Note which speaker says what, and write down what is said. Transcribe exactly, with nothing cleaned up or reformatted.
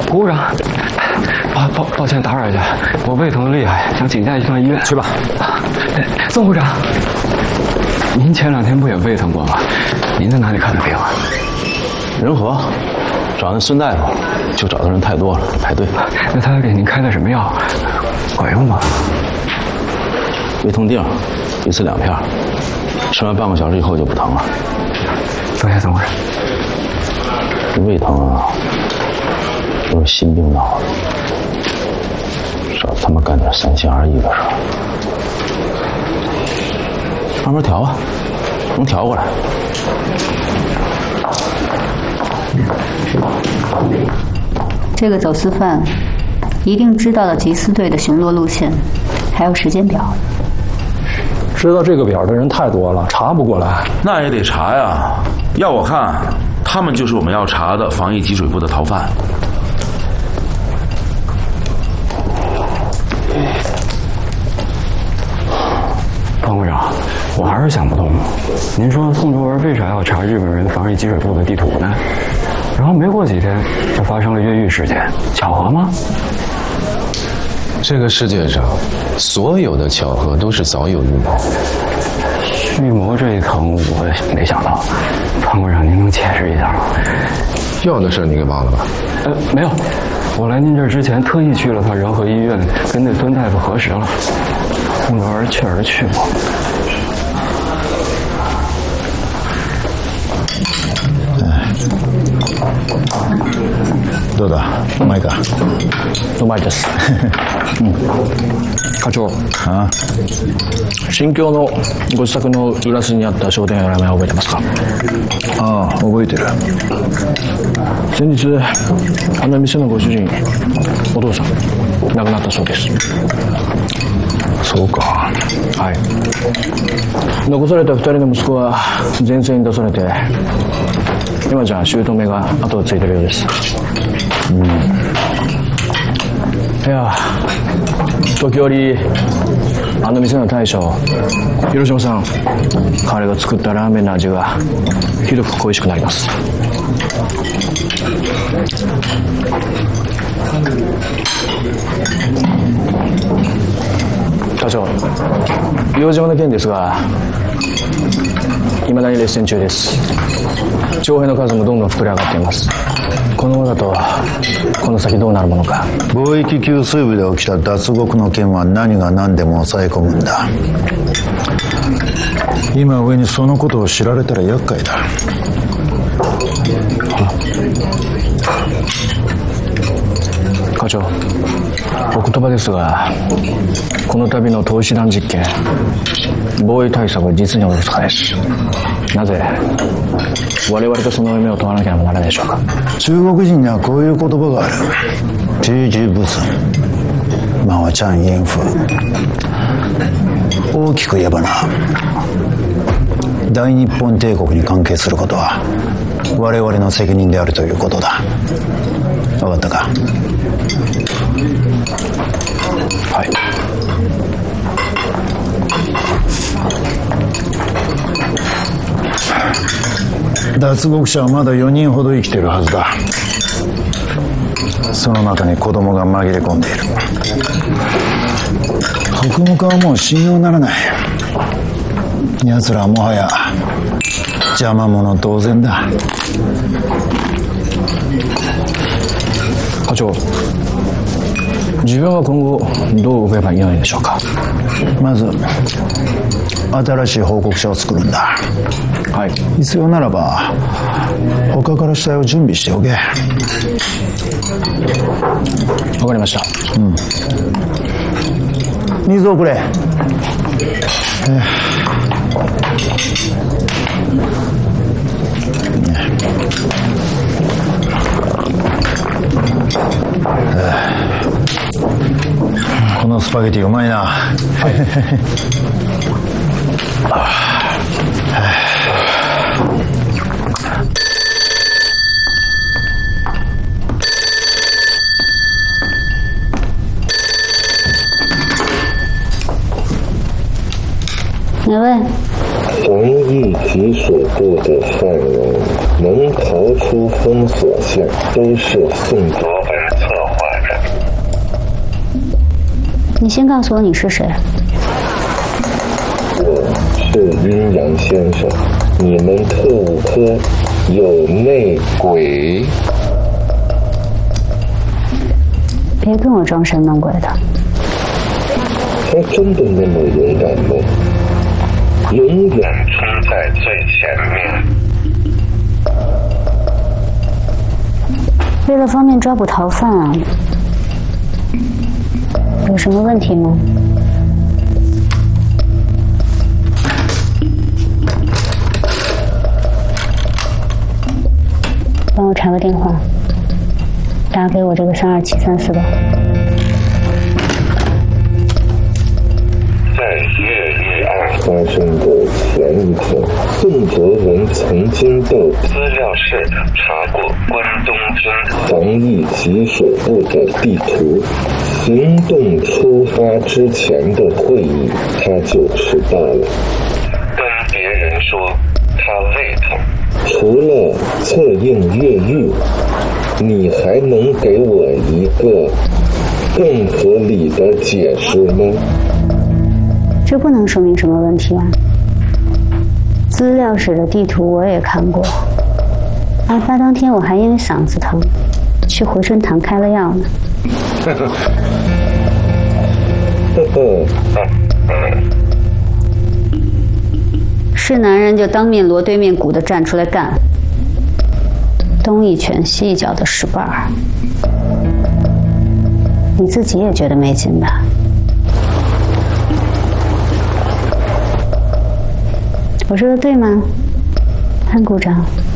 Speaker 1: 鼓掌。抱抱抱歉打扰一下，我胃疼的厉害，想请假一趟医院。
Speaker 2: 去吧。
Speaker 1: 宋部长，您前两天不也胃疼过吗？您在哪里看的病啊？
Speaker 3: 仁和，找那孙大夫，就找的人太多了，排队。
Speaker 1: 那他给您开的什么药？管用吗？
Speaker 3: 胃痛定，一次两片，吃完半个小时以后就不疼了。
Speaker 1: 坐下，等会儿。
Speaker 3: 这胃疼啊，都是心病闹的。少他妈干点三心二意的事儿。慢慢调啊，能调过来。
Speaker 4: 这个走私犯一定知道了缉私队的巡逻路线，还有时间表。
Speaker 2: 知道这个表的人太多了，查不过来。
Speaker 5: 那也得查呀。要我看，他们就是我们要查的防疫脊水部的逃犯。
Speaker 1: 方部长，我还是想不通，您说宋卓文为啥要查日本人防疫脊水部的地图呢？然后没过几天就发生了越狱事件，巧合吗？
Speaker 6: 这个世界上所有的巧合都是早有预谋。
Speaker 1: 预谋这一层我没想到，方部长您能解释一下吗？
Speaker 6: 药的事你给忘了吧？
Speaker 1: 呃，没有，我来您这儿之前特意去了趟仁和医院，跟那孙大夫核实了。宋卓文确实去过。
Speaker 7: どうだ、うまいか。
Speaker 8: うまいです。うん、課長。ああ。新京のご自宅の裏筋にあった商店街の名前覚えてますか？
Speaker 7: ああ、覚えてる。
Speaker 8: 先日あの店のご主人、お父さん亡くなったそうです。
Speaker 7: そうか。
Speaker 8: はい。残された二人の息子は前線に出されて、今じゃ姑が後をついてるようです。うん。いや、時折あの店の大将広島さん、彼が作ったラーメンの味がひどく恋しくなります。課長、硫黄島の件ですが、未だに劣勢中です。徴兵の数もどんどん膨れ上がっています。このままだとこの先どうなるものか。
Speaker 7: 貿易給水部で起きた脱獄の件は何が何でも抑え込むんだ。今上にそのことを知られたら厄介だ。
Speaker 8: 課長、お言葉ですが、この度の投資弾実験、防衛対策は実におろそかです。なぜ我々とその夢を問わなければならないでしょうか。
Speaker 7: 中国人にはこういう言葉がある。知事不尊、マワチャンインフ。大きく言えばな、大日本帝国に関係することは我々の責任であるということだ。分かったか？
Speaker 8: はい。
Speaker 7: 脱獄者はまだよにんほど生きているはずだ。その中に子供が紛れ込んでいる。国務課はもう信用ならない。奴らはもはや邪魔者同然だ。
Speaker 8: 課長、自分は今後どう動けばいいのでしょうか。
Speaker 7: まず新しい報告書を作るんだ。
Speaker 8: はい。
Speaker 7: 必要ならば他から死体を準備しておけ。
Speaker 8: わかりました。
Speaker 7: うん。水をくれ。えこのスパゲティうまいな。はい。
Speaker 4: 哪位？
Speaker 9: 防疫脊水部的犯人能逃出封锁线，都是宋卓文
Speaker 4: 你先告诉我你是谁。
Speaker 9: 我是阴阳先生，你们特务科有内鬼。
Speaker 4: 别跟我装神弄鬼的。
Speaker 9: 他真的那么勇敢吗？永远冲在最前面。
Speaker 4: 为了方便抓捕逃犯啊，有什么问题吗？帮我查个电话，打给我这个三二七三四吧。
Speaker 9: 在月一二发生的前一天，宋哲文曾经到资料室查过关东军防疫集水部的地图。行动出发之前的会议，他就迟到了，跟别人说他胃疼。除了策应越狱，你还能给我一个更合理的解释吗？
Speaker 4: 这不能说明什么问题啊。资料室的地图我也看过，案发当天我还因为嗓子疼去回春堂开了药呢。
Speaker 9: 呵呵呵呵，
Speaker 4: 是男人就当面锣对面鼓的站出来干，东一拳西一脚的使绊儿，你自己也觉得没劲吧？我说的对吗？潘股长。